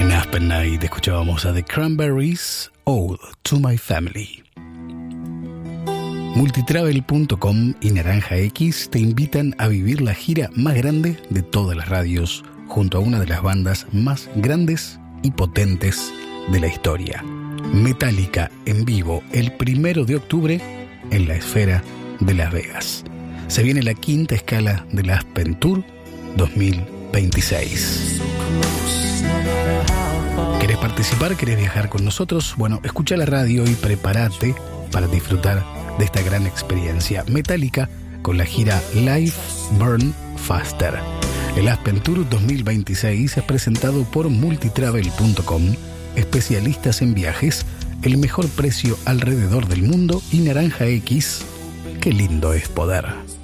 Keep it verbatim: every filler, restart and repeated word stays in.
Aspen Night escuchábamos a The Cranberries, Ode to My Family. Multitravel punto com y Naranja X te invitan a vivir la gira más grande de todas las radios, junto a una de las bandas más grandes y potentes de la historia. Metallica en vivo el primero de octubre en la Esfera de Las Vegas. Se viene la quinta escala de la Aspen Tour dos mil veintiséis. ¿Querés participar? ¿Querés viajar con nosotros? Bueno, escucha la radio y prepárate para disfrutar de esta gran experiencia. Metallica con la gira Life Burn Faster. El Aspen Tour dos mil veintiséis es presentado por Multitravel punto com, especialistas en viajes, el mejor precio alrededor del mundo y Naranja X. Qué lindo es poder.